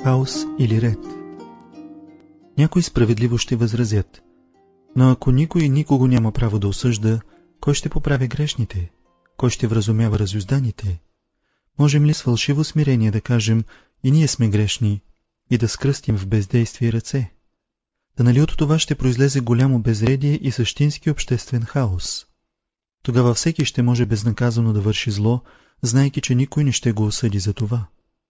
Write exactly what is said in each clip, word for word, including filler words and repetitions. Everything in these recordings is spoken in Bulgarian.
Хаос или ред? Някои справедливо ще възразят: но ако никой никого няма право да осъжда, кой ще поправя грешните? Кой ще вразумява разюзданите? Можем ли с фалшиво смирение да кажем: и ние сме грешни, и да скръстим в бездействие ръце? Да нали от това ще произлезе голямо безредие и същински обществен хаос? Тогава всеки ще може безнаказано да върши зло, знайки, че никой не ще го осъди за това.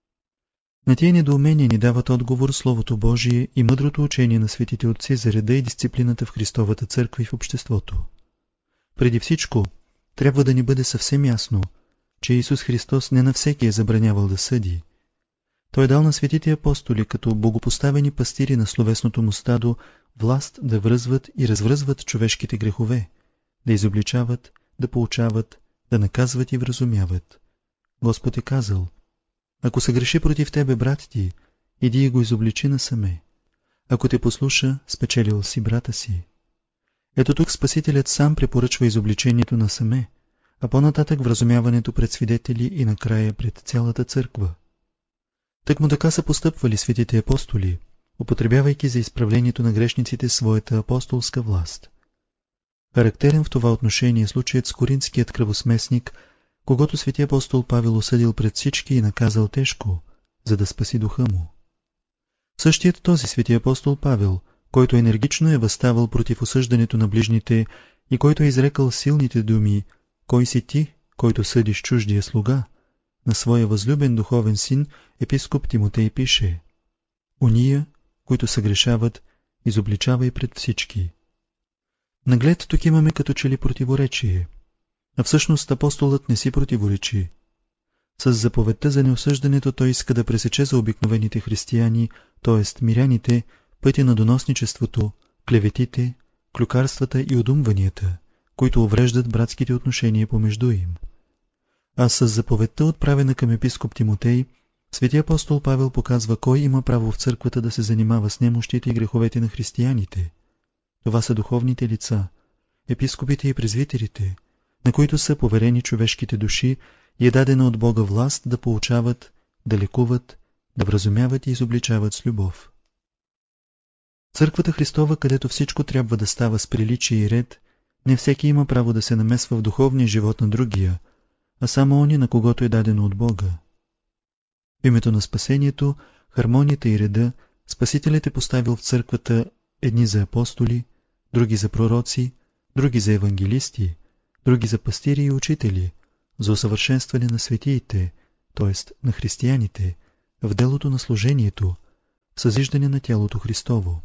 На тия недоумения ни дават отговор Словото Божие и мъдрото учение на светите отци за реда и дисциплината в Христовата църква и в обществото. Преди всичко, трябва да ни бъде съвсем ясно, че Исус Христос не на всеки е забранявал да съди. Той е дал на светите апостоли, като богопоставени пастири на словесното му стадо, власт да връзват и развръзват човешките грехове, да изобличават, да поучават, да наказват и вразумяват. Господ е казал: ако се греши против тебе брат ти, иди и го изобличи насаме. Ако те послуша, спечелил си брата си. Ето тук Спасителят сам препоръчва изобличението насаме, а по-нататък вразумяването пред свидетели и накрая пред цялата църква. Тъкмо така са постъпвали светите апостоли, употребявайки за изправлението на грешниците своята апостолска власт. Характерен в това отношение случаят с коринтският кръвосмесник, когато свети апостол Павел осъдил пред всички и наказал тежко, за да спаси духа му. Същият този свети апостол Павел, който енергично е възставал против осъждането на ближните и който е изрекал силните думи: кой си ти, който съдиш чуждия слуга, на своя възлюбен духовен син епископ Тимотей пише: уния, които съгрешават, изобличавай пред всички. Наглед тук имаме като че ли противоречие, а всъщност апостолът не си противоречи. С заповедта за неосъждането той иска да пресече за обикновените християни, т.е. миряните, пътя на доносничеството, клеветите, клюкарствата и одумванията, които увреждат братските отношения помежду им. А с заповедта, отправена към епископ Тимотей, свети апостол Павел показва кой има право в църквата да се занимава с немощите и греховете на християните. Това са духовните лица, епископите и презвитерите, на които са поверени човешките души и е дадена от Бога власт да поучават, да лекуват, да вразумяват и изобличават с любов. Църквата Христова, където всичко трябва да става с приличие и ред, не всеки има право да се намесва в духовния живот на другия, а само оня, на когото е дадено от Бога. В името на спасението, хармонията и реда, Спасителят е поставил в църквата едни за апостоли, други за пророци, други за евангелисти, други за пастири и учители, за усъвършенстване на светиите, т.е. на християните, в делото на служението, в съзиждане на тялото Христово.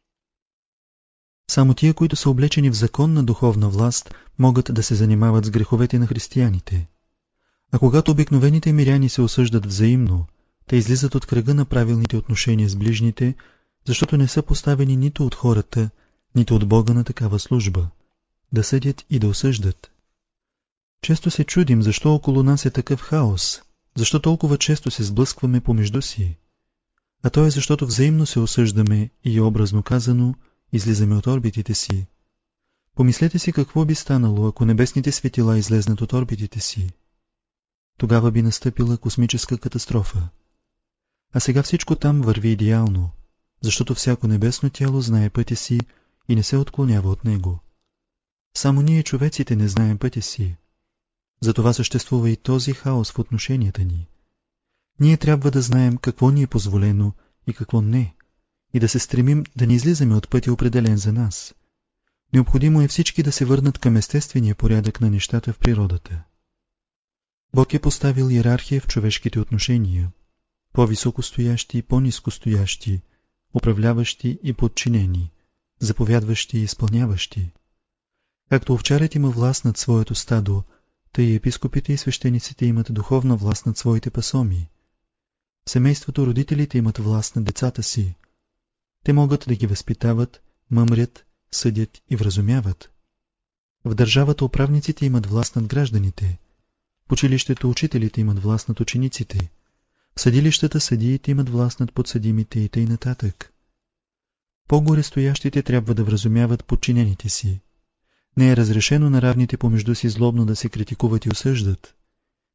Само тия, които са облечени в законна духовна власт, могат да се занимават с греховете на християните. А когато обикновените миряни се осъждат взаимно, те излизат от кръга на правилните отношения с ближните, защото не са поставени нито от хората, нито от Бога на такава служба – да съдят и да осъждат. Често се чудим, защо около нас е такъв хаос, защо толкова често се сблъскваме помежду си. А то е защото взаимно се осъждаме и, образно казано, излизаме от орбитите си. Помислете си какво би станало, ако небесните светила излезнат от орбитите си. Тогава би настъпила космическа катастрофа. А сега всичко там върви идеално, защото всяко небесно тяло знае пътя си и не се отклонява от него. Само ние, човеците, не знаем пътя си. Затова съществува и този хаос в отношенията ни. Ние трябва да знаем какво ни е позволено и какво не, и да се стремим да не излизаме от пътя, определен за нас. Необходимо е всички да се върнат към естествения порядък на нещата в природата. Бог е поставил иерархия в човешките отношения, по-високо стоящи и по-ниско стоящи, управляващи и подчинени, заповядващи и изпълняващи. Както овчарят има власт над своето стадо, тъй и епископите и свещениците имат духовна власт над своите пасоми. В семейството родителите имат власт над децата си. Те могат да ги възпитават, мъмрят, съдят и вразумяват. В държавата управниците имат власт над гражданите. В училището учителите имат власт над учениците. В съдилищата съдиите имат власт над подсъдимите и тъй нататък. По-горе стоящите трябва да вразумяват подчинените си. Не е разрешено на равните помежду си злобно да се критикуват и осъждат.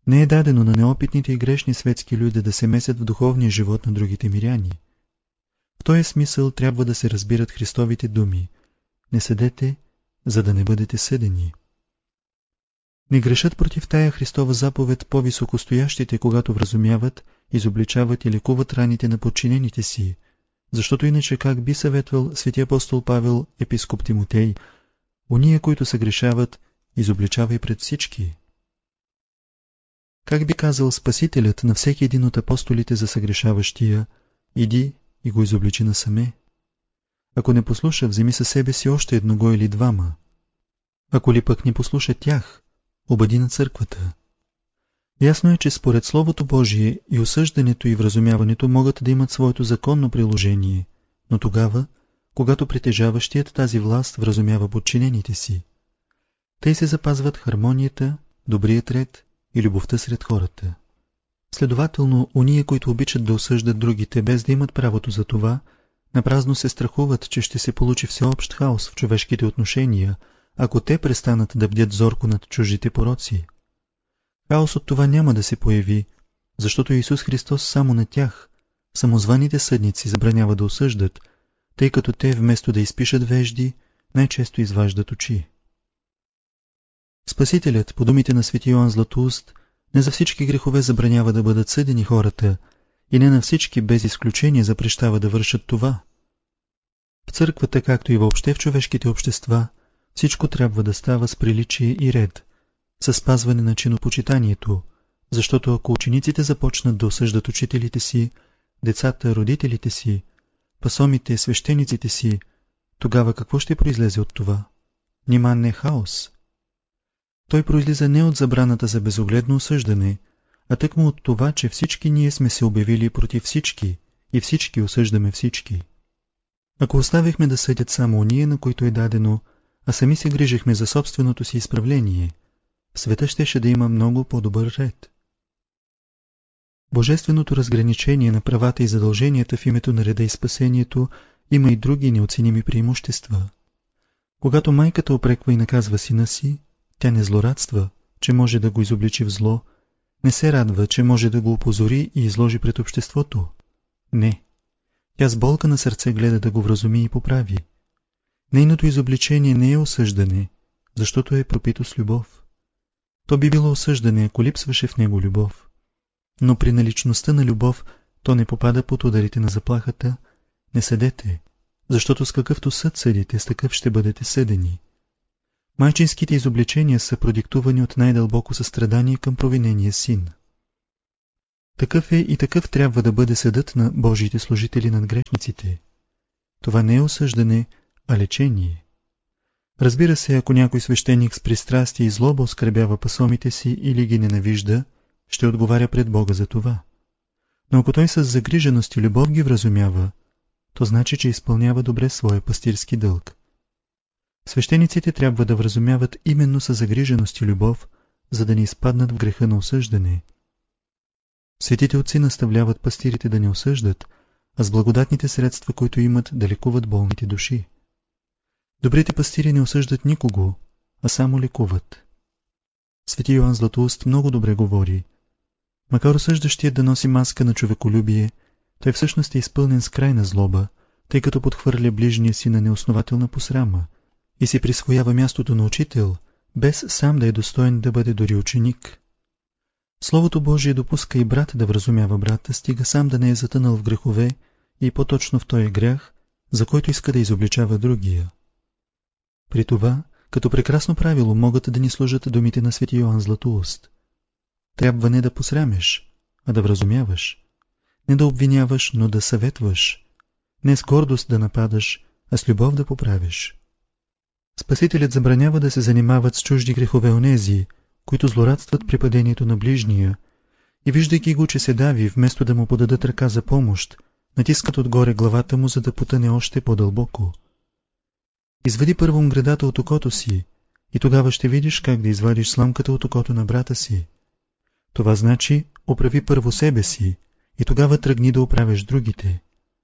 Не е дадено на неопитните и грешни светски люди да се месят в духовния живот на другите миряни. В този смисъл трябва да се разбират Христовите думи: не съдете, за да не бъдете съдени. Не грешат против тая Христова заповед по-високостоящите, когато вразумяват, изобличават и лекуват раните на подчинените си, защото иначе как би съветвал свети апостол Павел епископ Тимотей: уния, които съгрешават, изобличавай пред всички. Как би казал Спасителят на всеки един от апостолите за съгрешаващия: иди и го изобличи насаме. Ако не послуша, вземи със себе си още едного или двама. Ако ли пък не послуша тях, обади на църквата. Ясно е, че според Словото Божие и осъждането и вразумяването могат да имат своето законно приложение, но тогава, когато притежаващият тази власт вразумява подчинените си. Те се запазват хармонията, добрият ред и любовта сред хората. Следователно, уния, които обичат да осъждат другите без да имат правото за това, напразно се страхуват, че ще се получи всеобщ хаос в човешките отношения, ако те престанат да бдят зорко над чуждите пороци. Хаос от това няма да се появи, защото Исус Христос само на тях, самозваните съдници, забранява да осъждат, тъй като те вместо да изпишат вежди, най-често изваждат очи. Спасителят, по думите на свети Йоан Златоуст, не за всички грехове забранява да бъдат съдени хората и не на всички без изключение запрещава да вършат това. В църквата, както и въобще в човешките общества, всичко трябва да става с приличие и ред, със спазване на чинопочитанието, защото ако учениците започнат да осъждат учителите си, децата, родителите си, пасомите, свещениците си, тогава какво ще произлезе от това? Нима не хаос? Той произлиза не от забраната за безогледно осъждане, а тъкмо от това, че всички ние сме се обявили против всички и всички осъждаме всички. Ако оставихме да съдят само оние, на които е дадено, а сами се грижихме за собственото си изправление, в света щеше да има много по-добър ред. Божественото разграничение на правата и задълженията в името на реда и спасението има и други неоценими преимущества. Когато майката упреква и наказва сина си, тя не злорадства, че може да го изобличи в зло, не се радва, че може да го опозори и изложи пред обществото. Не. Тя с болка на сърце гледа да го вразуми и поправи. Нейното изобличение не е осъждане, защото е пропито с любов. То би било осъждане, ако липсваше в него любов. Но при наличността на любов то не попада под ударите на заплахата: не съдете, защото с какъвто съд съдите, с такъв ще бъдете съдени. Майчинските изобличения са продиктувани от най-дълбоко състрадание към провинения син. Такъв е и такъв трябва да бъде съдът на Божиите служители над грешниците. Това не е осъждане, а лечение. Разбира се, ако някой свещеник с пристрастие и злоба оскърбява пасомите си или ги ненавижда, ще отговаря пред Бога за това. Но ако той с загриженост и любов ги вразумява, то значи, че изпълнява добре своя пастирски дълг. Свещениците трябва да вразумяват именно с загриженост и любов, за да не изпаднат в греха на осъждане. Светите отци наставляват пастирите да не осъждат, а с благодатните средства, които имат, да лекуват болните души. Добрите пастири не осъждат никого, а само лекуват. Свети Йоан Златоуст много добре говори: макар осъждащият да носи маска на човеколюбие, той всъщност е изпълнен с крайна злоба, тъй като подхвърля ближния си на неоснователна посрама и си присвоява мястото на учител, без сам да е достоен да бъде дори ученик. Словото Божие допуска и брат да вразумява брата, стига сам да не е затънал в грехове и по-точно в този грях, за който иска да изобличава другия. При това, като прекрасно правило, могат да ни служат думите на свети Йоан Златоуст. Трябва не да посрамеш, а да вразумяваш. Не да обвиняваш, но да съветваш. Не с гордост да нападаш, а с любов да поправиш. Спасителят забранява да се занимават с чужди грехове онези, които злорадстват при падението на ближния, и виждайки го, че се дави, вместо да му подадат ръка за помощ, натискат отгоре главата му, за да потъне още по-дълбоко. Извади първо гредата от окото си и тогава ще видиш как да извадиш сламката от окото на брата си. Това значи, оправи първо себе си и тогава тръгни да оправиш другите.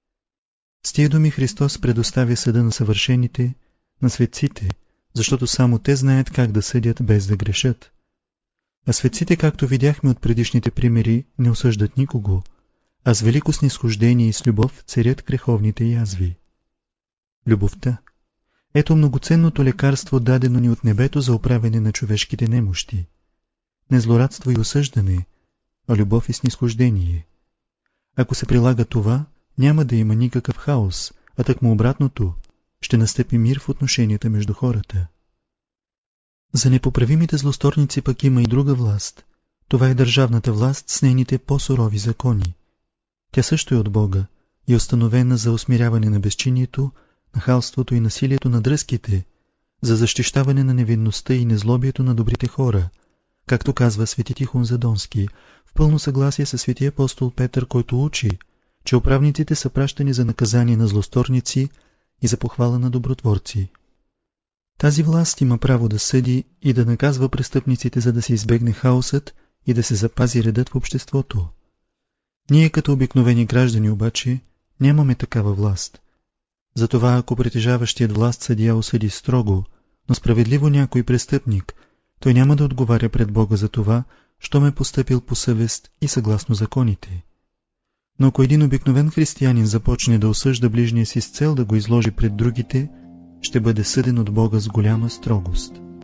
С тия думи Христос предоставя съда на съвършените, на светците, защото само те знаят как да съдят без да грешат. А светците, както видяхме от предишните примери, не осъждат никого, а с велико снизхождение и с любов царят греховните язви. Любовта. Ето многоценното лекарство, дадено ни от небето за оправяне на човешките немощи. Не злорадство и осъждане, а любов и снизхождение. Ако се прилага това, няма да има никакъв хаос, а тъкмо обратното, ще настъпи мир в отношенията между хората. За непоправимите злосторници пък има и друга власт. Това е държавната власт с нейните по-сурови закони. Тя също е от Бога и е установена за усмиряване на безчинието, нахалството и насилието на дръзките, за защищаване на невинността и незлобието на добрите хора, както казва свети Тихон Задонски, в пълно съгласие с свети апостол Петър, който учи, че управниците са пращани за наказание на злосторници и за похвала на добротворци. Тази власт има право да съди и да наказва престъпниците, за да се избегне хаосът и да се запази редът в обществото. Ние като обикновени граждани обаче нямаме такава власт. Затова ако притежаващият власт съдия осъди строго, но справедливо някой престъпник, той няма да отговаря пред Бога за това, щом е постъпил по съвест и съгласно законите. Но ако един обикновен християнин започне да осъжда ближния си с цел да го изложи пред другите, ще бъде съден от Бога с голяма строгост.